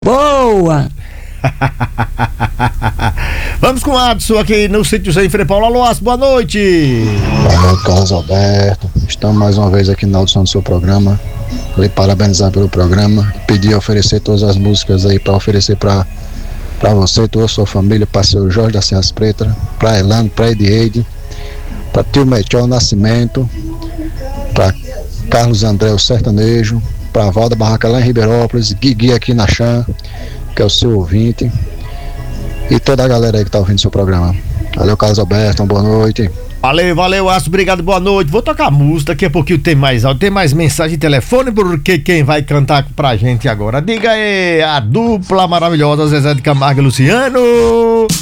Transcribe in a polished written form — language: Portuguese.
Boa! Vamos com o Adson aqui no sítio Sem Freio Paulo. Alô, Adson, boa noite. Boa noite, Carlos Alberto. Estamos mais uma vez aqui na audição do seu programa. Lhe parabenizar pelo programa. Pedir oferecer todas as músicas aí para oferecer para você, toda a sua família, para seu Jorge da Serras Pretas, para Elano, para Edieide, para tio Metiol Nascimento, para Carlos André o Sertanejo, para Valda Barraca lá em Ribeirópolis, Guigui aqui na Chã, que é o seu ouvinte, e toda a galera aí que tá ouvindo seu programa. Valeu, Carlos Alberto, uma boa noite. Valeu, Aço, obrigado, boa noite. Vou tocar música, daqui a pouquinho tem mais áudio, tem mais mensagem de telefone, porque quem vai cantar pra gente agora? Diga aí, a dupla maravilhosa Zezé de Camargo e Luciano.